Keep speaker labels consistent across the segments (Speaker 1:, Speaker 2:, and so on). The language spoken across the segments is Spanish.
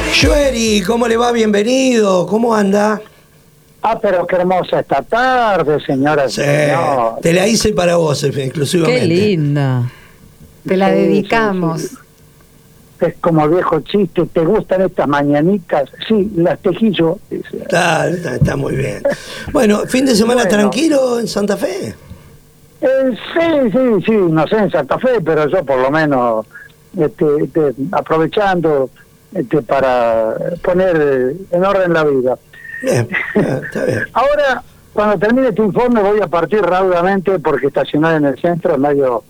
Speaker 1: Joeri, ¿cómo le va? Bienvenido. ¿Cómo anda?
Speaker 2: Pero qué hermosa esta tarde, señora.
Speaker 1: Sí, te la hice para vos, exclusivamente.
Speaker 3: Qué linda.
Speaker 4: Te la dedicamos.
Speaker 2: Sí. Es como viejo chiste, ¿te gustan estas mañanitas? Sí, las tejí yo.
Speaker 1: Está muy bien. Bueno, ¿fin de semana tranquilo en Santa Fe?
Speaker 2: Sí, no sé en Santa Fe, pero yo por lo menos aprovechando para poner en orden la vida.
Speaker 1: Bien, está bien.
Speaker 2: Ahora, cuando termine este informe, voy a partir rápidamente porque estacionar en el centro es medio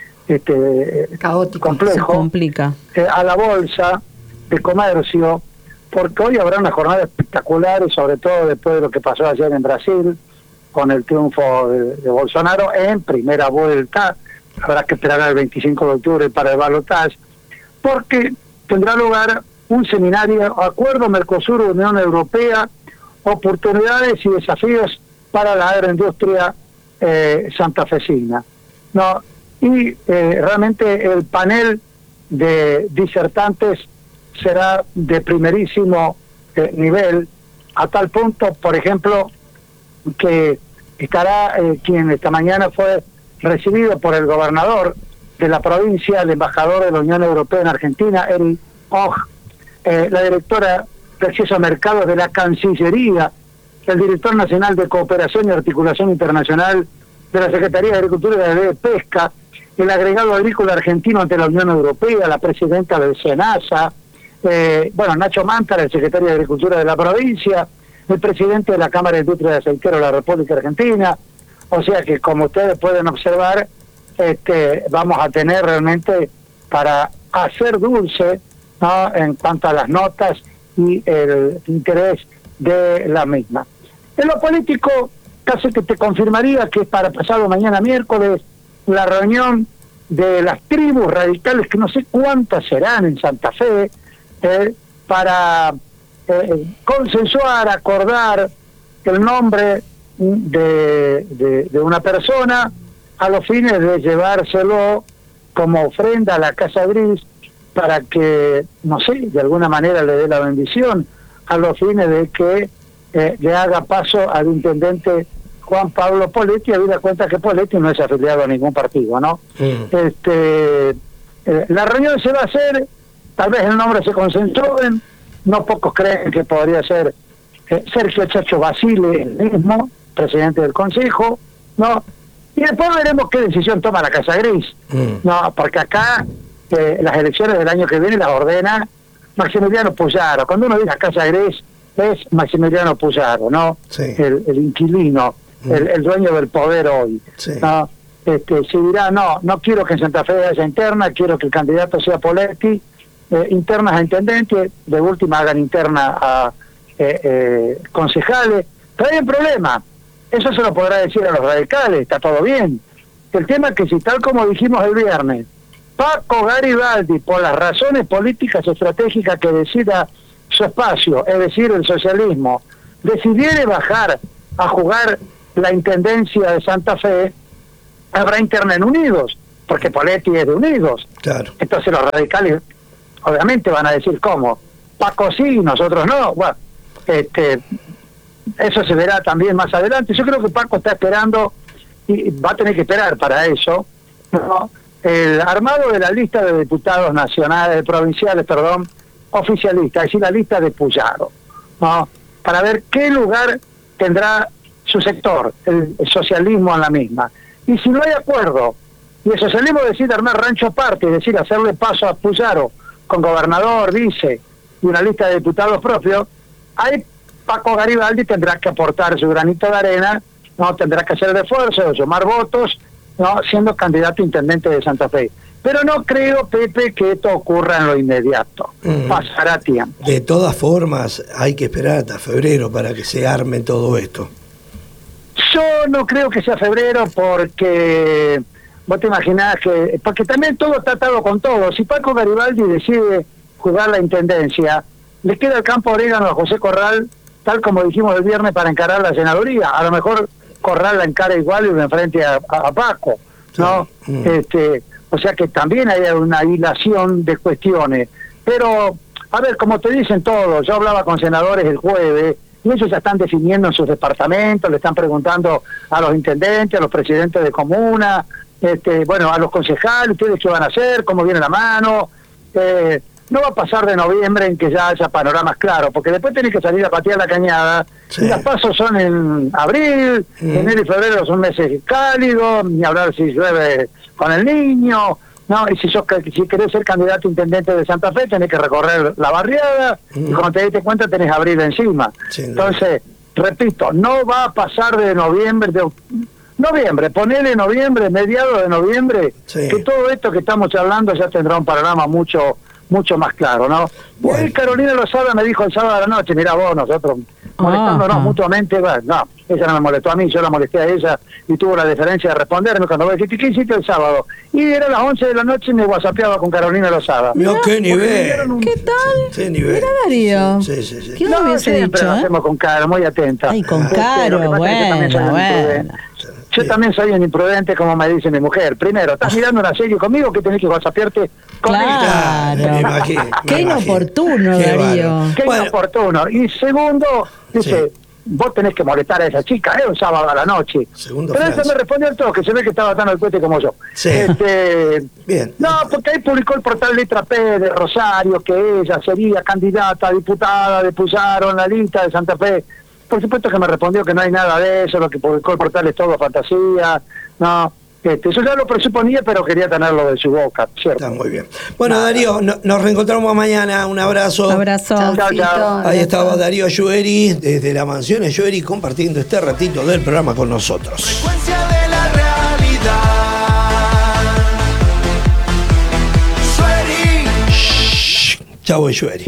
Speaker 4: caótico,
Speaker 2: complejo.
Speaker 3: Se complica.
Speaker 2: A la bolsa de comercio, porque hoy habrá una jornada espectacular, y sobre todo después de lo que pasó ayer en Brasil, con el triunfo de Bolsonaro en primera vuelta. Habrá que esperar al 25 de octubre para el balotaje, porque tendrá lugar un seminario, Acuerdo Mercosur-Unión Europea, oportunidades y desafíos para la agroindustria santafesina, ¿no? Y realmente el panel de disertantes será de primerísimo nivel, a tal punto, por ejemplo, que estará quien esta mañana fue recibido por el gobernador de la provincia, el embajador de la Unión Europea en Argentina, Eric Koch, la directora de Acceso a Mercados de la Cancillería, el director nacional de Cooperación y Articulación Internacional de la Secretaría de Agricultura y de Pesca, el agregado agrícola argentino ante la Unión Europea, la presidenta del SENASA, Nacho Mántara, el secretario de Agricultura de la provincia, el presidente de la Cámara de Industria de Aceitero de la República Argentina. O sea que, como ustedes pueden observar, vamos a tener realmente para hacer dulce, ¿no?, en cuanto a las notas y el interés de la misma. En lo político, casi que te confirmaría que es para pasado mañana miércoles la reunión de las tribus radicales, que no sé cuántas serán en Santa Fe, para consensuar, acordar el nombre de una persona a los fines de llevárselo como ofrenda a la Casa Gris para que, no sé, de alguna manera le dé la bendición, a los fines de que le haga paso al intendente Juan Pablo Poletti, habida cuenta que Poletti no es afiliado a ningún partido, ¿no? La reunión se va a hacer, tal vez el nombre se concentró en, no pocos creen que podría ser Sergio Chacho Basile, el mismo, presidente del Consejo, ¿no? Y después veremos qué decisión toma la Casa Gris, ¿no? Porque acá las elecciones del año que viene las ordena Maximiliano Puyaro. Cuando uno dice la Casa Gris, es Maximiliano Puyaro, ¿no? Sí. El inquilino, el dueño del poder hoy, sí. ¿No? Si dirá, no quiero que en Santa Fe haya interna, quiero que el candidato sea Poletti, internas a intendente, de última hagan interna a concejales, pero hay un problema, eso se lo podrá decir a los radicales, está todo bien. El tema es que si, tal como dijimos el viernes, Paco Garibaldi, por las razones políticas estratégicas que decida su espacio, es decir, el socialismo, decidiere bajar a jugar la intendencia de Santa Fe, habrá interna en Unidos, porque Poletti es de Unidos.
Speaker 1: Claro.
Speaker 2: Entonces los radicales obviamente van a decir, ¿cómo? Paco sí, nosotros no. Bueno, eso se verá también más adelante. Yo creo que Paco está esperando, y va a tener que esperar para eso, ¿no?, el armado de la lista de diputados nacionales, provinciales, oficialistas, es decir, la lista de Puyaro, ¿no?, para ver qué lugar tendrá su sector, el socialismo en la misma. Y si no hay acuerdo, y el socialismo decide armar rancho aparte, es decir, hacerle paso a Puyaro con gobernador, vice y una lista de diputados propios, ahí Paco Garibaldi tendrá que aportar su granito de arena, no tendrá que hacer el esfuerzo de sumar votos, no siendo candidato a intendente de Santa Fe. Pero no creo, Pepe, que esto ocurra en lo inmediato. Pasará tiempo.
Speaker 1: De todas formas, hay que esperar hasta febrero para que se arme todo esto.
Speaker 2: Yo no creo que sea febrero, porque vos te imaginás que... Porque también todo está atado con todo. Si Paco Garibaldi decide jugar la intendencia, le queda el campo orégano a José Corral, tal como dijimos el viernes, para encarar la senaduría. A lo mejor Corral la encara igual y le enfrente a Paco, ¿no? Sí. O sea que también hay una hilación de cuestiones. Pero a ver, como te dicen todos, yo hablaba con senadores el jueves, y ellos ya están definiendo en sus departamentos, le están preguntando a los intendentes, a los presidentes de comuna, bueno, a los concejales, ustedes qué van a hacer, cómo viene la mano. No va a pasar de noviembre en que ya haya panoramas claros, porque después tenés que salir a patear la cañada, y las pasos son en abril, enero y febrero son meses cálidos, ni hablar si llueve con el niño, no, y si querés ser candidato a intendente de Santa Fe tenés que recorrer la barriada, y cuando te diste cuenta tenés abril encima. Entonces, repito, no va a pasar de noviembre, ponele noviembre, mediados de noviembre, que todo esto que estamos charlando ya tendrá un panorama mucho más claro, ¿no? Bueno. Y ahí Carolina Lozada me dijo el sábado a la noche, mirá vos, nosotros molestándonos mutuamente, bueno, no, ella no me molestó a mí, yo la molesté a ella y tuvo la deferencia de responderme cuando me dijiste, ¿qué hiciste el sábado? Y era las 11 de la noche y me whatsappeaba con Carolina Lozada.
Speaker 1: Mirá, qué nivel.
Speaker 3: ¿Qué tal?
Speaker 1: Sí, nivel.
Speaker 3: Mirá, Darío.
Speaker 1: Sí.
Speaker 3: ¿Qué no hubiese
Speaker 2: siempre
Speaker 3: dicho?
Speaker 2: Lo hacemos con Caro, muy atenta.
Speaker 3: Ay, con Caro, bueno.
Speaker 2: Yo también soy un imprudente, como me dice mi mujer. Primero, ¿estás mirando una serie conmigo que tenés que whatsappearte con ella?
Speaker 1: Me imagino.
Speaker 3: Qué inoportuno, Darío.
Speaker 2: Qué inoportuno. Y segundo, dice, vos tenés que molestar a esa chica, un sábado a la noche. Pero ella me respondió al toque, se ve que estaba tan al cohete como yo.
Speaker 1: Sí. Bien.
Speaker 2: No, porque ahí publicó el portal Letra P de Rosario, que ella sería candidata a diputada de Puyaro en la lista de Santa Fe. Por supuesto que me respondió que no hay nada de eso, lo que publicó el portal es todo fantasía, no, eso ya lo presuponía, pero quería tenerlo de su boca, ¿cierto?
Speaker 1: Está muy bien. Bueno, Darío, nos reencontramos mañana, un abrazo.
Speaker 3: Abrazo.
Speaker 2: Chao.
Speaker 1: Ahí estaba Darío Llueri, desde la mansión de Llueri, compartiendo este ratito del programa con nosotros.
Speaker 5: Frecuencia de la realidad.
Speaker 1: Chavo Llueri.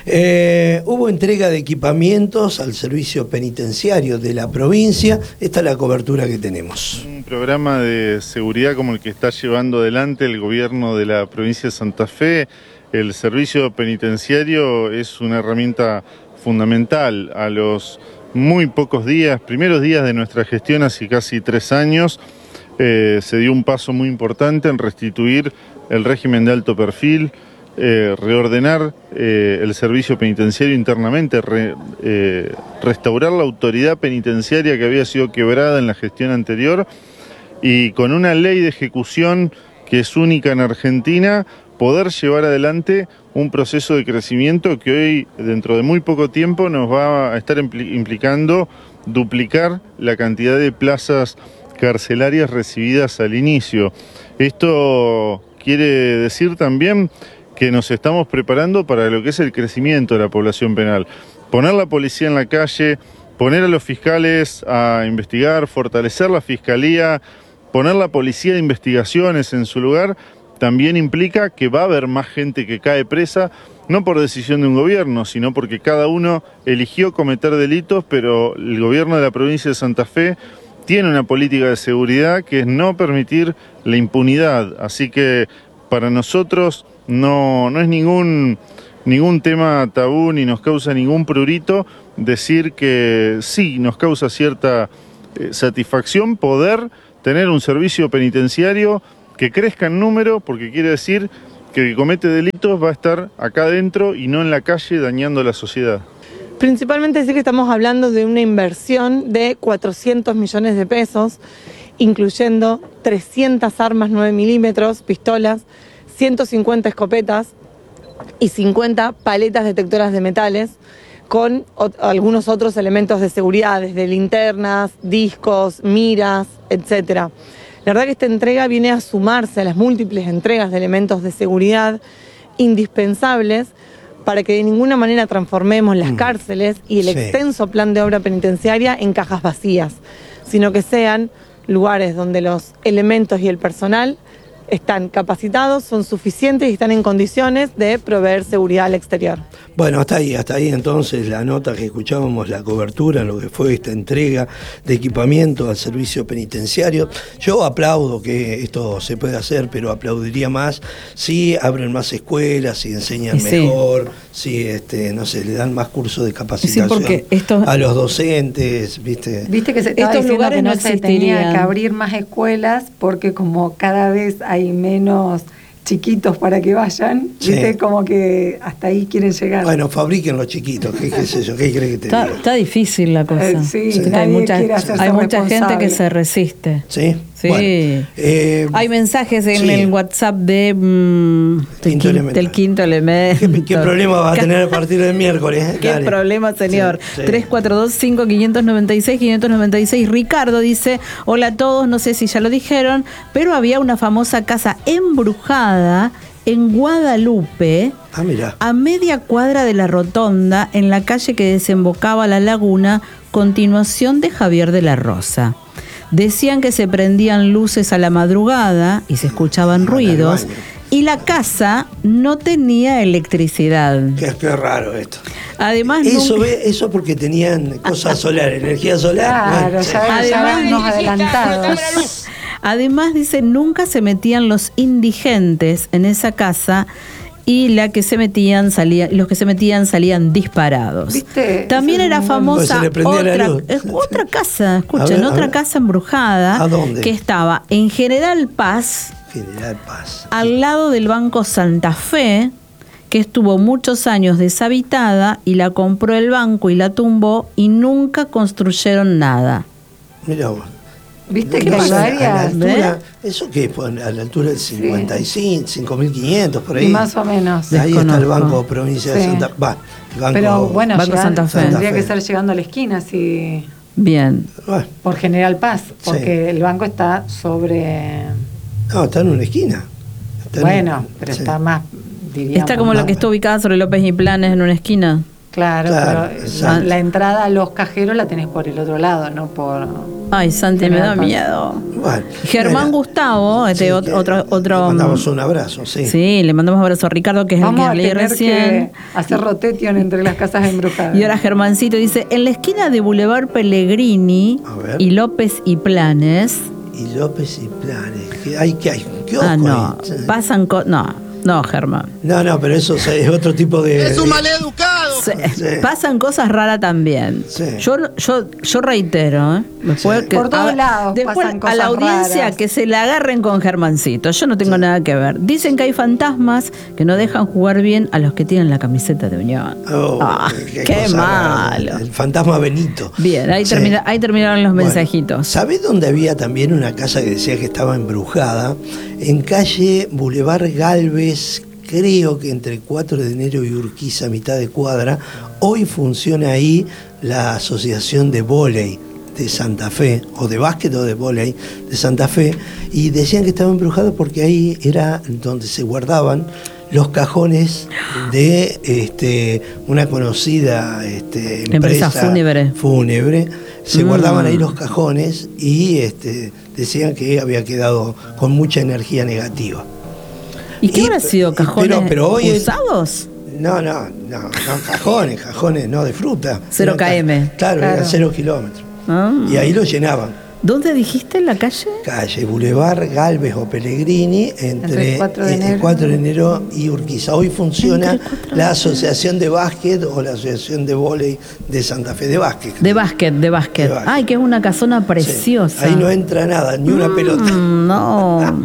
Speaker 1: Hubo entrega de equipamientos al servicio penitenciario de la provincia. Esta es la cobertura que tenemos.
Speaker 6: Un programa de seguridad como el que está llevando adelante el gobierno de la provincia de Santa Fe. El servicio penitenciario es una herramienta fundamental. A los muy pocos días, primeros días de nuestra gestión, hace casi 3 años, se dio un paso muy importante en restituir el régimen de alto perfil, reordenar el servicio penitenciario internamente, restaurar la autoridad penitenciaria que había sido quebrada en la gestión anterior, y con una ley de ejecución que es única en Argentina, poder llevar adelante un proceso de crecimiento que hoy, dentro de muy poco tiempo, nos va a estar implicando duplicar la cantidad de plazas carcelarias recibidas al inicio. Esto quiere decir también que nos estamos preparando para lo que es el crecimiento de la población penal. Poner la policía en la calle, poner a los fiscales a investigar, fortalecer la fiscalía, poner la policía de investigaciones en su lugar, también implica que va a haber más gente que cae presa, no por decisión de un gobierno, sino porque cada uno eligió cometer delitos, pero el gobierno de la provincia de Santa Fe tiene una política de seguridad que es no permitir la impunidad. Así que para nosotros no es ningún tema tabú ni nos causa ningún prurito decir que sí, nos causa cierta satisfacción poder tener un servicio penitenciario que crezca en número, porque quiere decir que el que comete delitos va a estar acá adentro y no en la calle dañando a la sociedad.
Speaker 7: Principalmente decir que estamos hablando de una inversión de 400 millones de pesos, incluyendo 300 armas 9 milímetros, pistolas, 150 escopetas y 50 paletas detectoras de metales, con algunos otros elementos de seguridad, desde linternas, discos, miras, etc. La verdad que esta entrega viene a sumarse a las múltiples entregas de elementos de seguridad indispensables para que de ninguna manera transformemos las cárceles y el extenso plan de obra penitenciaria en cajas vacías, sino que sean lugares donde los elementos y el personal están capacitados, son suficientes y están en condiciones de proveer seguridad al exterior.
Speaker 1: Bueno, hasta ahí entonces la nota que escuchábamos, la cobertura, lo que fue esta entrega de equipamiento al servicio penitenciario. Yo aplaudo que esto se pueda hacer, pero aplaudiría más si abren más escuelas, si enseñan mejor, si no sé, le dan más cursos de capacitación a los docentes, ¿viste?
Speaker 4: Viste que se estaba
Speaker 3: estos
Speaker 4: diciendo
Speaker 3: lugares
Speaker 4: que no
Speaker 3: no
Speaker 4: se tenía
Speaker 3: existirían.
Speaker 4: que abrir más escuelas porque como cada vez hay menos chiquitos para que vayan,
Speaker 1: Sí.
Speaker 4: ¿viste? Como que hasta ahí quieren llegar.
Speaker 1: Bueno, fabriquen los chiquitos, ¿qué es eso? ¿Qué crees que te diga?
Speaker 3: Está difícil la cosa.
Speaker 4: Sí,
Speaker 1: Sí.
Speaker 3: Hay
Speaker 4: nadie
Speaker 3: mucha,
Speaker 4: quiere hacerse
Speaker 3: hay mucha gente
Speaker 4: responsable.
Speaker 3: que se resiste.
Speaker 1: ¿Sí?
Speaker 3: Sí.
Speaker 1: Bueno,
Speaker 3: Hay mensajes en
Speaker 1: sí.
Speaker 3: el WhatsApp de
Speaker 1: Quinto elemento.
Speaker 3: del quinto elemento.
Speaker 1: ¿Qué problema va a tener a partir del miércoles?
Speaker 3: ¿Qué
Speaker 1: Dale.
Speaker 3: problema, señor?
Speaker 1: Sí, sí.
Speaker 3: 342-596-596. Ricardo dice, hola a todos, no sé si ya lo dijeron, pero había una famosa casa embrujada en Guadalupe,
Speaker 1: Ah, mira.
Speaker 3: a media cuadra de la rotonda, en la calle que desembocaba a la laguna, continuación de Javier de la Rosa. Decían que se prendían luces a la madrugada y se escuchaban ruidos,
Speaker 1: baño.
Speaker 3: y la casa no tenía electricidad.
Speaker 1: Qué raro esto.
Speaker 3: Además,
Speaker 1: Eso porque tenían cosas solares, energía solar.
Speaker 4: Claro,
Speaker 1: Bueno,
Speaker 4: ya eran unos adelantados.
Speaker 3: Además, dice, nunca se metían los indigentes en esa casa y los que se metían salían disparados.
Speaker 4: ¿Viste?
Speaker 3: También
Speaker 4: Eso
Speaker 3: era
Speaker 4: es muy
Speaker 1: bueno. Pues
Speaker 3: famosa
Speaker 1: se le prendía la luz.
Speaker 3: otra casa, escuchen,
Speaker 1: A ver,
Speaker 3: otra casa embrujada
Speaker 1: ¿A dónde?
Speaker 3: que estaba en General Paz,
Speaker 1: General Paz.
Speaker 3: al lado del Banco Santa Fe, que estuvo muchos años deshabitada y la compró el banco y la tumbó y nunca construyeron nada.
Speaker 1: Mira vos.
Speaker 4: ¿Viste
Speaker 1: ¿Qué
Speaker 4: que hay
Speaker 1: pasa? A la
Speaker 4: varias?
Speaker 1: altura, ¿eso qué es? A la altura del 55, 5.500, por ahí.
Speaker 4: Más o menos.
Speaker 1: Ahí está el
Speaker 3: Desconozco.
Speaker 1: Banco Provincia de
Speaker 4: Sí.
Speaker 1: Santa Va, el Banco,
Speaker 4: Pero bueno,
Speaker 3: Banco Santa Fe.
Speaker 4: tendría
Speaker 1: Santa
Speaker 4: que
Speaker 1: Fe.
Speaker 4: ser llegando a la esquina, si
Speaker 3: Bien.
Speaker 1: Bueno,
Speaker 4: por General Paz, porque
Speaker 1: Sí.
Speaker 4: el banco está sobre...
Speaker 1: no, está en una esquina. Está en-
Speaker 4: Bueno, pero
Speaker 1: sí.
Speaker 4: está más, diríamos.
Speaker 3: Está como la que está ubicada sobre López y Planes en una esquina.
Speaker 4: Claro,
Speaker 1: Claro,
Speaker 4: pero
Speaker 1: exacto.
Speaker 4: la entrada a los cajeros la tenés por el otro lado, no por...
Speaker 3: Ay, Santi, me da
Speaker 4: General Paz.
Speaker 3: miedo.
Speaker 1: Bueno,
Speaker 3: Germán
Speaker 1: bueno,
Speaker 3: Gustavo,
Speaker 1: sí, que
Speaker 3: otro...
Speaker 1: le mandamos un abrazo, sí.
Speaker 3: Sí, le mandamos un abrazo a Ricardo, que es
Speaker 4: Vamos a
Speaker 3: el que leí
Speaker 4: tener
Speaker 3: recién.
Speaker 4: que hacer rotation entre las casas embrujadas.
Speaker 3: Y ahora Germancito dice, en la esquina de Boulevard Pellegrini
Speaker 1: A ver.
Speaker 3: y López y Planes...
Speaker 1: Y López y Planes. ¿Qué hay? ¿Qué hay? ¿Qué
Speaker 3: Ah,
Speaker 1: ojo
Speaker 3: no,
Speaker 1: ahí?
Speaker 3: pasan cosas... No, Germán.
Speaker 1: No, pero eso es otro tipo de...
Speaker 5: ¡Es un maleducado!
Speaker 3: Sí,
Speaker 1: Sí.
Speaker 3: pasan cosas raras también.
Speaker 1: Sí.
Speaker 3: Yo reitero, después
Speaker 1: Sí.
Speaker 4: Por todos lados
Speaker 3: después
Speaker 4: pasan
Speaker 3: a la
Speaker 4: cosas
Speaker 3: audiencia
Speaker 4: raras.
Speaker 3: que se la agarren con Germancito. Yo no tengo nada que ver. Dicen que hay fantasmas que no dejan jugar bien a los que tienen la camiseta de Unión.
Speaker 1: Oh,
Speaker 3: Qué
Speaker 1: cosa rara.
Speaker 3: malo.
Speaker 1: El fantasma Benito.
Speaker 3: Bien, ahí,
Speaker 1: Sí.
Speaker 3: ahí terminaron los
Speaker 1: Bueno,
Speaker 3: mensajitos.
Speaker 1: ¿Sabés dónde había también una casa que decía que estaba embrujada? En calle Boulevard Galvez, creo que entre 4 de enero y Urquiza, mitad de cuadra. Hoy funciona ahí la Asociación de Vóley de Santa Fe, o de básquet o de vóley de Santa Fe, y decían que estaba embrujado porque ahí era donde se guardaban los cajones de una conocida
Speaker 3: Empresa fúnebre.
Speaker 1: Se guardaban ahí los cajones y decían que había quedado con mucha energía negativa.
Speaker 3: ¿Y qué habrá sido? ¿Cajones
Speaker 1: pero hoy
Speaker 3: usados?
Speaker 1: No, cajones, no de fruta.
Speaker 3: 0 km.
Speaker 1: Claro,
Speaker 4: Claro.
Speaker 1: eran 0 kilómetros.
Speaker 3: Ah.
Speaker 1: Y ahí lo llenaban.
Speaker 3: ¿Dónde dijiste la calle?
Speaker 1: Calle Boulevard Galvez o Pellegrini entre
Speaker 4: el 4 de enero.
Speaker 1: 4 de enero y Urquiza. Hoy funciona la Asociación de Básquet o la Asociación de Vóley de Santa Fe de Básquet.
Speaker 3: De básquet.
Speaker 1: De básquet.
Speaker 3: Ay, que es una casona
Speaker 1: Sí.
Speaker 3: preciosa.
Speaker 1: Ahí no entra nada, ni una pelota.
Speaker 3: No.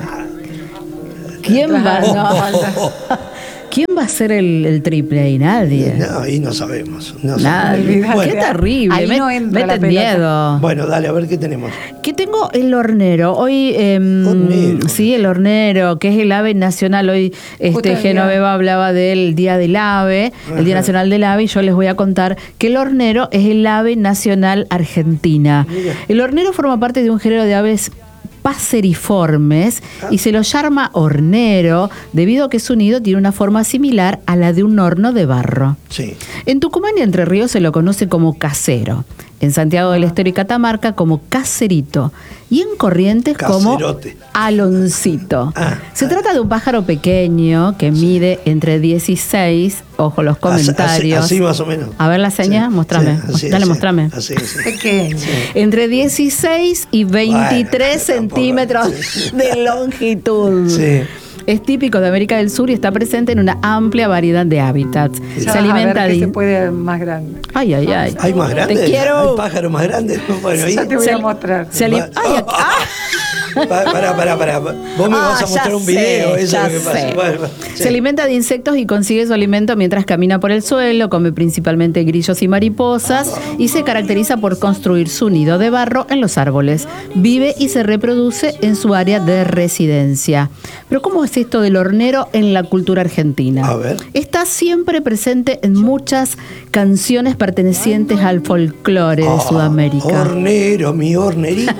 Speaker 3: ¿Quién va? No. ¿Quién va a hacer el triple ahí? Nadie.
Speaker 1: No, ahí no sabemos. No
Speaker 3: Nadie.
Speaker 1: sabemos.
Speaker 4: Olvídate.
Speaker 3: Qué terrible.
Speaker 4: Ahí no entra la
Speaker 3: meten
Speaker 4: pelota.
Speaker 3: miedo.
Speaker 1: Bueno, dale, a ver qué tenemos.
Speaker 3: Que tengo el hornero. Hoy,
Speaker 1: Hornero.
Speaker 3: sí, el hornero, que es el ave nacional. Hoy
Speaker 4: Justo el día.
Speaker 3: Genoveva hablaba del Día del Ave, el Día Nacional del Ave, y yo les voy a contar que el hornero es el ave nacional argentina.
Speaker 1: Mira.
Speaker 3: El hornero forma parte de un género de aves paseriformes y se lo llama hornero debido a que su nido tiene una forma similar a la de un horno de barro.
Speaker 1: Sí.
Speaker 3: En Tucumán y Entre Ríos se lo conoce como casero, en Santiago del Estero y Catamarca como caserito y en Corrientes como
Speaker 1: Caserote.
Speaker 3: aloncito.
Speaker 1: Ah,
Speaker 3: Se trata de un pájaro pequeño que mide entre 16, ojo los comentarios.
Speaker 1: Así más o menos.
Speaker 3: A ver la seña,
Speaker 1: Sí,
Speaker 3: mostrame.
Speaker 1: sí, así,
Speaker 3: Dale,
Speaker 1: así,
Speaker 3: mostrame.
Speaker 1: Así.
Speaker 4: Pequeño.
Speaker 3: Entre 16 y 23
Speaker 1: Bueno,
Speaker 3: centímetros
Speaker 1: tampoco.
Speaker 3: de longitud.
Speaker 1: Sí.
Speaker 3: Es típico de América del Sur y está presente en una amplia variedad de hábitats.
Speaker 4: Ya
Speaker 3: Se
Speaker 4: vas
Speaker 3: alimenta
Speaker 4: a ver que
Speaker 3: de...
Speaker 4: se puede más grande.
Speaker 3: Ay, ay, ay.
Speaker 1: ¿Hay más grandes?
Speaker 3: Te quiero.
Speaker 1: ¿Hay pájaros más grandes? Bueno, ahí.
Speaker 4: Ya te voy a mostrar.
Speaker 3: Se
Speaker 1: Va-
Speaker 3: Ay, ah.
Speaker 1: Pará. Vos me vas a mostrar un video, eso es lo que pasa. Bueno, sí.
Speaker 3: Se alimenta de insectos y consigue su alimento mientras camina por el suelo, come principalmente grillos y mariposas y se caracteriza por construir su nido de barro en los árboles. Vive y se reproduce en su área de residencia. Pero ¿cómo es esto del hornero en la cultura argentina?
Speaker 1: A ver.
Speaker 3: Está siempre presente en muchas canciones pertenecientes al folclore de Sudamérica.
Speaker 1: Hornero, mi hornerito.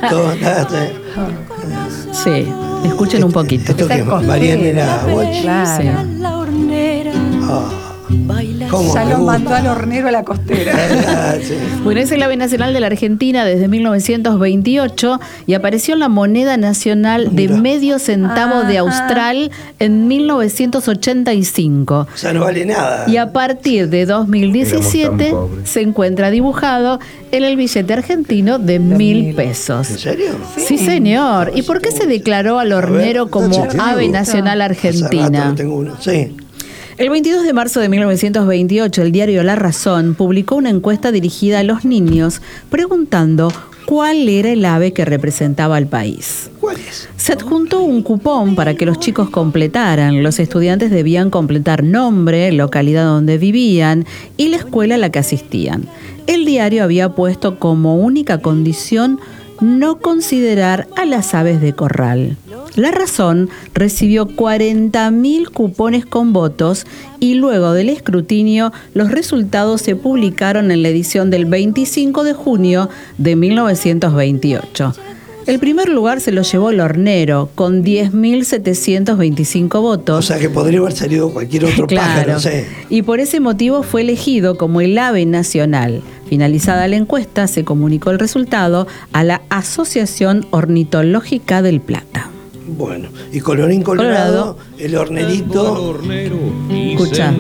Speaker 3: Sí, escuchen un poquito.
Speaker 1: Esto que es Marianela Boch.
Speaker 4: Claro.
Speaker 3: Sí.
Speaker 8: La hornera,
Speaker 1: ¿Cómo
Speaker 4: Ya
Speaker 1: me
Speaker 4: lo
Speaker 1: gusta?
Speaker 4: mandó al hornero a la costera.
Speaker 1: Sí.
Speaker 3: Bueno, es el ave nacional de la Argentina desde 1928 y apareció en la moneda nacional de medio centavo de Austral en 1985.
Speaker 1: O sea, no vale nada.
Speaker 3: Y a partir de 2017 se encuentra dibujado en el billete argentino de 1.000 pesos.
Speaker 1: ¿En serio?
Speaker 3: Sí, señor. ¿Y por qué se declaró al hornero como ave nacional
Speaker 1: Hace rato
Speaker 3: argentina?
Speaker 1: no tengo uno. Sí.
Speaker 3: El 22 de marzo de 1928, el diario La Razón publicó una encuesta dirigida a los niños preguntando cuál era el ave que representaba al país.
Speaker 1: ¿Cuál es?
Speaker 3: Se adjuntó un cupón para que los chicos completaran. Los estudiantes debían completar nombre, localidad donde vivían y la escuela a la que asistían. El diario había puesto como única condición no considerar a las aves de corral. La Razón recibió 40.000 cupones con votos y luego del escrutinio los resultados se publicaron en la edición del 25 de junio de 1928. El primer lugar se lo llevó el hornero con 10.725 votos.
Speaker 1: O sea que podría haber salido cualquier otro pájaro, sí.
Speaker 3: Y por ese motivo fue elegido como el ave nacional. Finalizada la encuesta, se comunicó el resultado a la Asociación Ornitológica del Plata.
Speaker 1: Bueno, y colorín colorado, el hornerito.
Speaker 3: Escucha.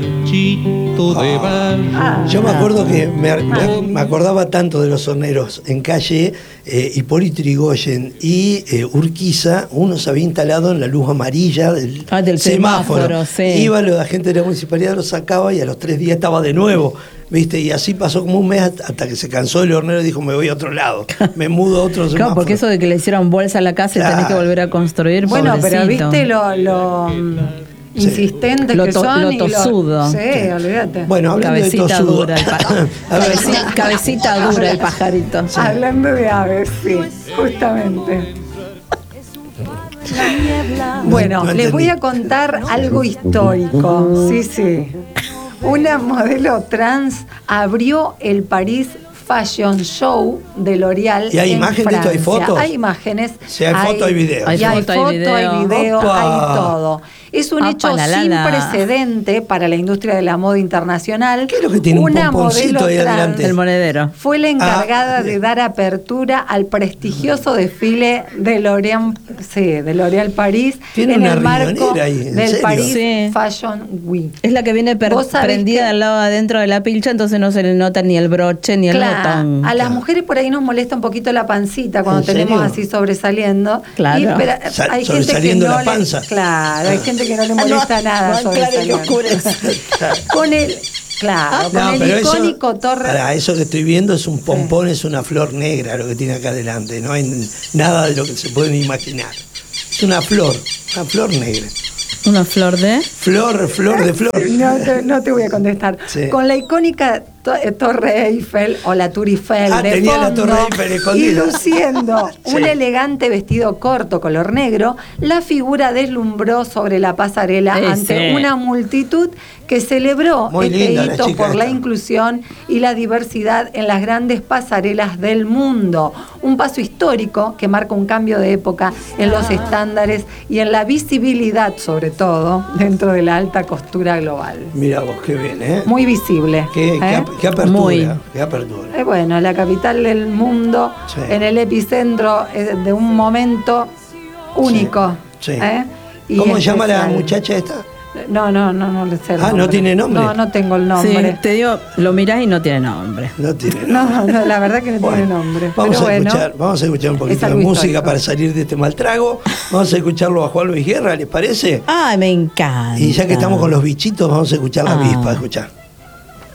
Speaker 1: Yo me acuerdo que me acordaba tanto de los horneros en calle Hipólito Yrigoyen y Urquiza. Uno se había instalado en la luz amarilla del
Speaker 3: semáforo, sí.
Speaker 1: Iba la gente de la municipalidad, lo sacaba y a los 3 días estaba de nuevo. ¿Viste? Y así pasó como un mes hasta que se cansó el hornero y dijo, me voy a otro lado, me mudo a otro semáforo.
Speaker 3: Claro, porque eso de que le hicieron bolsa a la casa y tenés que volver a construir,
Speaker 4: Bueno, pero
Speaker 3: pobrecito.
Speaker 4: viste lo insistentes que son.
Speaker 3: Lo tosudo.
Speaker 4: Sí, olvídate.
Speaker 1: Bueno, hablando de
Speaker 3: Cabecita
Speaker 1: tosudo.
Speaker 3: dura el pajarito. Cabecita dura el pajarito.
Speaker 4: Hablando de aves, sí, justamente. Bueno,
Speaker 1: No
Speaker 4: les voy
Speaker 1: entendí.
Speaker 4: a contar algo histórico. Sí. Una modelo trans abrió el París Fashion Show de L'Oréal.
Speaker 1: ¿Y hay
Speaker 4: en
Speaker 1: imágenes de esto? ¿Hay
Speaker 4: Francia.
Speaker 1: fotos?
Speaker 4: Hay imágenes.
Speaker 1: Sí, hay foto, hay video.
Speaker 3: Hay
Speaker 4: Y hay
Speaker 3: foto,
Speaker 4: foto,
Speaker 3: hay
Speaker 4: hay video,
Speaker 1: Opa.
Speaker 4: hay todo. Es un
Speaker 3: Apa,
Speaker 4: hecho
Speaker 3: la,
Speaker 4: sin
Speaker 3: la.
Speaker 4: precedente para la industria de la moda internacional.
Speaker 1: ¿Qué es lo que tiene un
Speaker 4: Una
Speaker 1: pomponcito
Speaker 4: modelo
Speaker 1: ahí
Speaker 4: trans
Speaker 1: adelante?
Speaker 3: El monedero.
Speaker 4: fue la encargada de dar apertura al prestigioso desfile de L'Oréal París
Speaker 1: Tiene
Speaker 4: en
Speaker 1: una
Speaker 4: el marco
Speaker 1: riñonera ahí, ¿en
Speaker 4: del
Speaker 1: serio?
Speaker 4: París
Speaker 3: Sí.
Speaker 4: Fashion Week.
Speaker 3: Es la que viene
Speaker 4: Vos sabés
Speaker 3: prendida
Speaker 4: que-
Speaker 3: al lado adentro de la pilcha, entonces no se le nota ni el broche ni el
Speaker 4: Claro,
Speaker 3: botón.
Speaker 4: a las mujeres por ahí nos molesta un poquito la pancita cuando
Speaker 1: ¿En
Speaker 4: tenemos
Speaker 1: serio?
Speaker 4: así sobresaliendo.
Speaker 3: Claro.
Speaker 4: Pero hay gente que
Speaker 1: Sobresaliendo
Speaker 4: no
Speaker 1: la panza.
Speaker 4: claro, hay gente que no le molesta nada sobresaliendo. Con el Claro, con el
Speaker 1: pero
Speaker 4: icónico
Speaker 1: eso,
Speaker 4: torre.
Speaker 1: Para eso que estoy viendo es un pompón, es una flor negra lo que tiene acá adelante. No hay nada de lo que se pueden imaginar. Es una flor negra.
Speaker 3: Una flor de...
Speaker 1: Flor de flor.
Speaker 4: No te voy a contestar.
Speaker 1: Sí.
Speaker 4: Con la icónica Torre Eiffel o la Tour Eiffel de
Speaker 1: tenía la
Speaker 4: fondo,
Speaker 1: Torre Eiffel escondida.
Speaker 4: y luciendo
Speaker 1: Sí.
Speaker 4: un elegante vestido corto color negro, la figura deslumbró sobre la pasarela ante una multitud que celebró
Speaker 1: Muy
Speaker 4: este
Speaker 1: linda la
Speaker 4: hito
Speaker 1: chica
Speaker 4: por la
Speaker 1: esta.
Speaker 4: inclusión y la diversidad en las grandes pasarelas del mundo. Un paso histórico que marca un cambio de época en los estándares y en la visibilidad, sobre todo, dentro de la alta costura global.
Speaker 1: Mira vos, qué bien, ¿eh?
Speaker 4: Muy visible.
Speaker 1: Qué apertura.
Speaker 3: Muy.
Speaker 1: Qué apertura.
Speaker 4: Bueno, la capital del mundo,
Speaker 1: Sí.
Speaker 4: en el epicentro de un momento único.
Speaker 1: Sí.
Speaker 4: Y
Speaker 1: ¿Cómo se llama la
Speaker 4: especial.
Speaker 1: muchacha esta?
Speaker 4: No le sé el
Speaker 1: Ah, ¿no
Speaker 4: nombre.
Speaker 1: tiene nombre?
Speaker 4: No tengo el
Speaker 3: Sí,
Speaker 4: nombre.
Speaker 3: te digo, lo mirás y no tiene nombre.
Speaker 1: No tiene nombre.
Speaker 4: No, la verdad que no tiene nombre.
Speaker 1: Vamos,
Speaker 4: Pero
Speaker 1: a
Speaker 4: bueno,
Speaker 1: escuchar un
Speaker 4: es
Speaker 1: poquito de
Speaker 4: algo
Speaker 1: música
Speaker 4: histórico.
Speaker 1: para salir de este mal trago. Vamos a escucharlo a Juan Luis Guerra, ¿les parece?
Speaker 3: Ay, me encanta.
Speaker 1: Y ya que estamos con los bichitos, vamos a escuchar la
Speaker 3: Ah.
Speaker 1: avispa, escuchar.